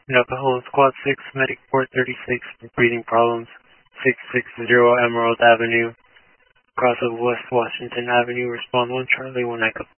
Navajo Squad 6, Medic 436 for breathing problems, 660 Emerald Avenue, cross of West Washington Avenue, respond 1 Charlie 1 Echo.